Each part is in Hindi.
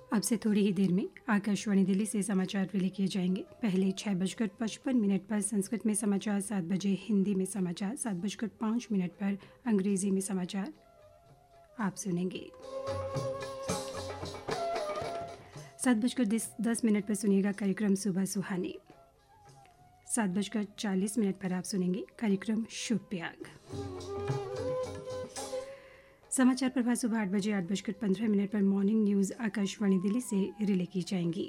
अब से थोड़ी ही देर में आकाशवाणी दिल्ली से समाचार रिले किए जाएंगे। पहले 6:55 पर संस्कृत में समाचार, 7 बजे हिंदी में समाचार, 7:05 पर अंग्रेजी में समाचार आप सुनेंगे। 7:10 पर सुनिएगा कार्यक्रम सुबह सुहानी। 7:40 पर आप सुनेंगे कार्यक्रम शुभ त्याग। समाचार प्रभात सुबह 8 बजे 8:15 पर मॉर्निंग न्यूज आकाशवाणी दिल्ली से रिले की जाएंगी।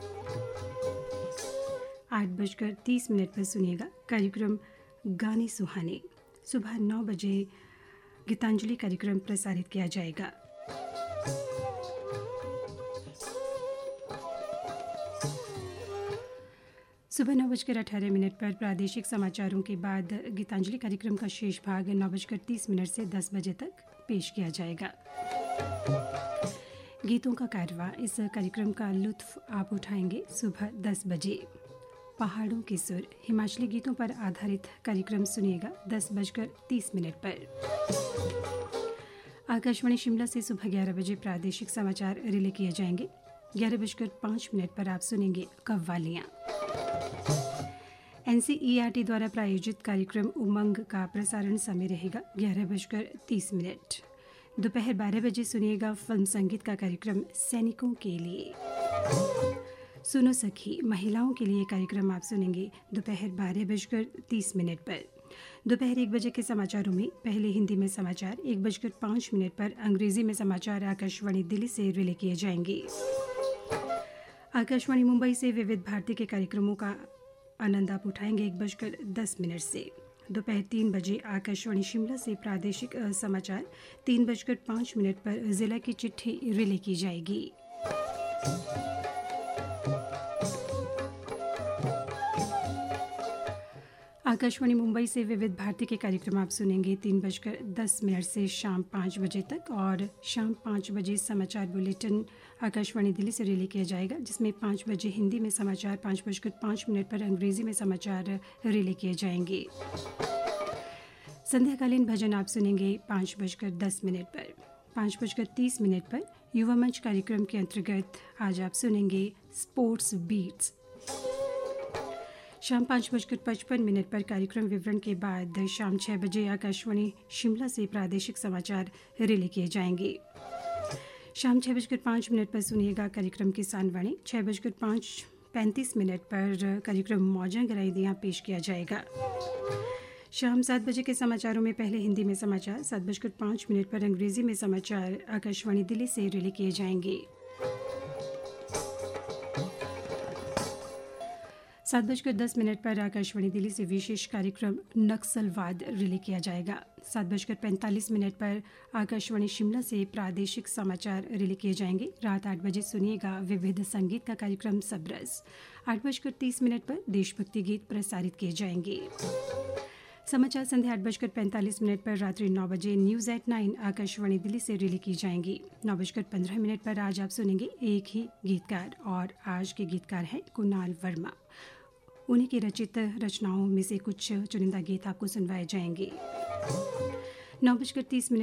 8:30 पर सुनिएगा कार्यक्रम गाने सुहाने। सुबह 9 बजे गीतांजलि कार्यक्रम प्रसारित किया जाएगा। सुबह 9:18 पर प्रादेशिक समाचारों के बाद गीतांजलि कार्यक्रम का शेष भाग 9:30 से 10 बजे तक पेश किया जाएगा। गीतों का कारवां, इस कार्यक्रम का लुत्फ आप उठाएंगे सुबह 10 बजे। पहाड़ों के सुर, हिमाचली गीतों पर आधारित कार्यक्रम सुनिएगा 10:30 पर। आकाशवाणी शिमला से सुबह 11 बजे प्रादेशिक समाचार रिले किए जाएंगे। 11:05 पर आप सुनेंगे कव्वालियाँ। NCERT द्वारा प्रायोजित कार्यक्रम उमंग का प्रसारण समय रहेगा 11:30। दोपहर 12 बजे सुनिएगा फिल्म संगीत का कार्यक्रम सैनिकों के लिए। सुनो सखी, महिलाओं के लिए कार्यक्रम आप सुनेंगे दोपहर 12:30 पर। दोपहर 1 बजे के समाचारों में पहले हिंदी में समाचार, 1:05 पर अंग्रेजी में समाचार आकाशवाणी दिल्ली से रिले किए जाएंगे। आकाशवाणी मुंबई से विविध भारती के कार्यक्रमों का आनंद आप उठाएंगे 1:10 से। दोपहर 3 बजे आकाशवाणी शिमला से प्रादेशिक समाचार, 3:05 पर जिला की चिट्ठी रिले की जाएगी। आकाशवाणी मुंबई से विविध भारती के कार्यक्रम आप सुनेंगे 3:10 से शाम 5 बजे तक, और शाम 5 बजे समाचार बुलेटिन आकाशवाणी दिल्ली से रिले किया जाएगा, जिसमें 5 बजे हिंदी में समाचार, 5:05 पर अंग्रेजी में समाचार रिले किए जाएंगे। संध्याकालीन भजन आप सुनेंगे 5:10 पर। 5:30 पर युवा मंच कार्यक्रम के अंतर्गत आज आप सुनेंगे स्पोर्ट्स बीट्स। शाम 5:55 पर कार्यक्रम विवरण के बाद शाम 6 बजे आकाशवाणी शिमला से प्रादेशिक समाचार रिले किए जाएंगे। शाम 6:05 पर सुनिएगा कार्यक्रम किसान वाणी। 6:35 पर कार्यक्रम मौजा गराइदियाँ पेश किया जाएगा। शाम 7 बजे के समाचारों में पहले हिंदी में समाचार, 7:05 पर अंग्रेजी में समाचार आकाशवाणी दिल्ली से रिले किए जाएंगे। 7:10 पर आकाशवाणी दिल्ली से विशेष कार्यक्रम नक्सलवाद रिले किया जाएगा। 7:45 पर आकाशवाणी शिमला से प्रादेशिक समाचार रिले किए जाएंगे। रात 8 बजे सुनिएगा विविध संगीत का कार्यक्रम सबरस। 8:30 पर देशभक्ति गीत प्रसारित किए जाएंगे। समाचार संध्या 8:45 पर रात्रि 9 बजे न्यूज़ एट 9 आकाशवाणी दिल्ली से रिले की जाएंगी। 9:15 पर आज आप सुनेंगे एक ही गीतकार, और आज के गीतकार हैं कुणाल वर्मा। उन्हीं की रचित रचनाओं में से कुछ चुनिंदा गीत आपको सुनवाए जाएंगे। 9:30